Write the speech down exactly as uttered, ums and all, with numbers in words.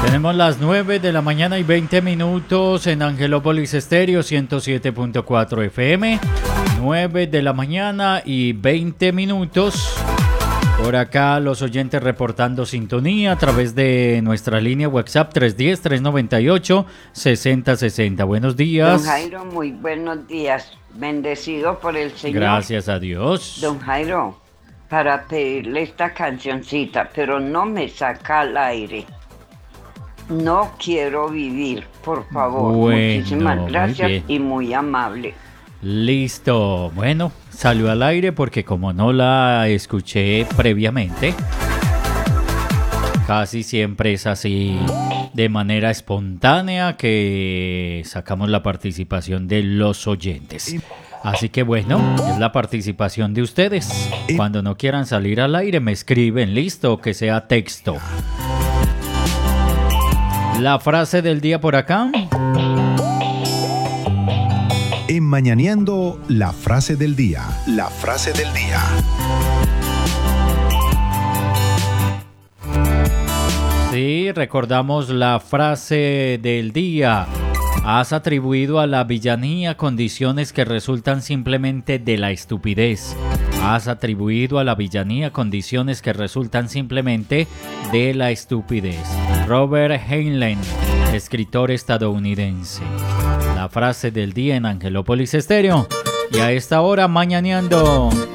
Tenemos las nueve de la mañana y veinte minutos en Angelópolis Estéreo ciento siete punto cuatro F M. nueve de la mañana y veinte minutos. Por acá los oyentes reportando sintonía a través de nuestra línea WhatsApp tres uno cero, tres nueve ocho, seis cero seis cero. Buenos días. Don Jairo, muy buenos días. Bendecido por el Señor. Gracias a Dios. Don Jairo, para pedirle esta cancioncita, pero no me saca al aire. No quiero vivir, por favor. Bueno, muchísimas gracias muy y muy amable. Listo. Bueno, salió al aire porque como no la escuché previamente, casi siempre es así de manera espontánea que sacamos la participación de los oyentes. Así que bueno, es la participación de ustedes. Cuando no quieran salir al aire me escriben, listo, que sea texto. La frase del día por acá. En Mañaneando, la frase del día. La frase del día. Sí, recordamos la frase del día. Has atribuido a la villanía condiciones que resultan simplemente de la estupidez. Has atribuido a la villanía condiciones que resultan simplemente de la estupidez. Robert Heinlein, escritor estadounidense. La frase del día en Angelópolis Estéreo. Y a esta hora, Mañaneando.